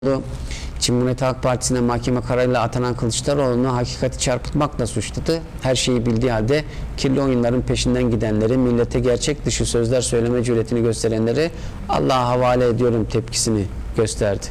Cumhuriyet Halk Partisi'ne mahkeme kararıyla atanan Kılıçdaroğlu'nu hakikati çarpıtmakla suçladı. Her şeyi bildiği halde kirli oyunların peşinden gidenleri, millete gerçek dışı sözler söyleme cüretini gösterenleri Allah'a havale ediyorum tepkisini gösterdi.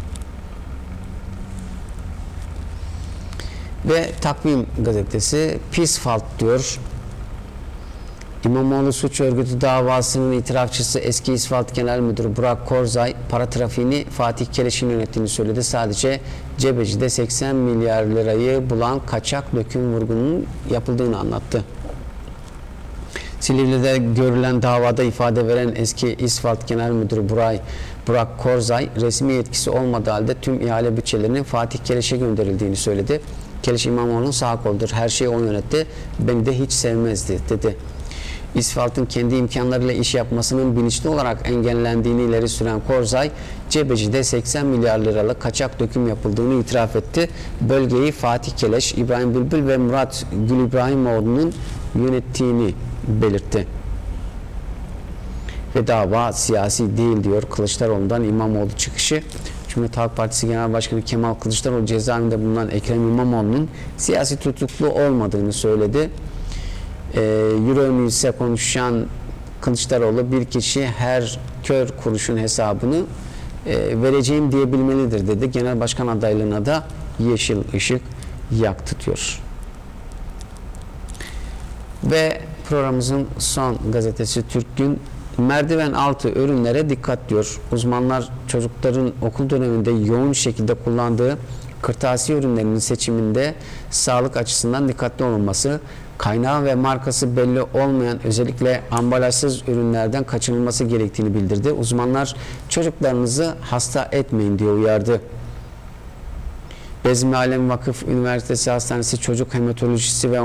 Ve Takvim gazetesi pis fault diyor. İmamoğlu suç örgütü davasının itirafçısı eski İsfalt Genel Müdürü Burak Korzay para trafiğini Fatih Keleş'in yönettiğini söyledi. Sadece Cebeci'de 80 milyar lirayı bulan kaçak döküm vurgunun yapıldığını anlattı. Silivri'de görülen davada ifade veren eski İsfalt Genel Müdürü Burak Korzay resmi yetkisi olmadığı halde tüm ihale bütçelerinin Fatih Keleş'e gönderildiğini söyledi. Keleş İmamoğlu'nun sağ koludur. Her şeyi o yönetti. Beni de hiç sevmezdi dedi. İsfalt'ın kendi imkanlarıyla iş yapmasının bilinçli olarak engellendiğini ileri süren Korzay, Cebeci'de 80 milyar liralık kaçak döküm yapıldığını itiraf etti. Bölgeyi Fatih Keleş, İbrahim Bülbül ve Murat Gül İbrahimoğlu'nun yönettiğini belirtti. Ve dava siyasi değil diyor Kılıçdaroğlu'ndan İmamoğlu çıkışı. Cumhuriyet Halk Partisi Genel Başkanı Kemal Kılıçdaroğlu cezaevinde bulunan Ekrem İmamoğlu'nun siyasi tutuklu olmadığını söyledi. Euronews'e konuşan Kılıçdaroğlu bir kişi her kör kuruşun hesabını vereceğim diyebilmelidir dedi. Genel başkan adaylığına da yeşil ışık yaktı diyor. Ve programımızın son gazetesi Türk Gün merdiven altı ürünlere dikkat diyor. Uzmanlar çocukların okul döneminde yoğun şekilde kullandığı kırtasiye ürünlerinin seçiminde sağlık açısından dikkatli olunması, kaynağı ve markası belli olmayan özellikle ambalajsız ürünlerden kaçınılması gerektiğini bildirdi. Uzmanlar çocuklarınızı hasta etmeyin diye uyardı. Bezmi Alem Vakıf Üniversitesi Hastanesi Çocuk Hematolojisi ve